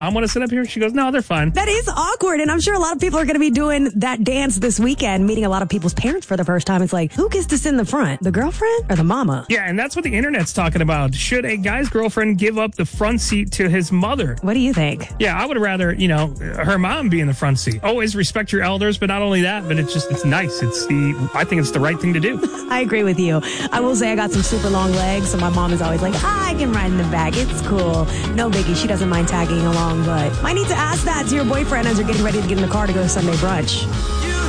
I want to sit up here. She goes, no, they're fine. That is awkward, and I'm sure a lot of people are going to be doing that dance this weekend, meeting a lot of people's parents for the first time. It's like, who gets to sit in the front, the girlfriend or the mama? Yeah, and that's what the internet's talking about. Should a guy's girlfriend give up the front seat to his mother? What do you think? Yeah, I would rather, her mom be in the front seat. Always respect your elders, but not only that, but it's nice. I think it's the right thing to do. I agree with you. I will say I got some super long legs, so my mom is always like, I can ride in the back. It's cool. No biggie. She doesn't mind tagging along, but might need to ask that to your boyfriend as you're getting ready to get in the car to go to Sunday brunch.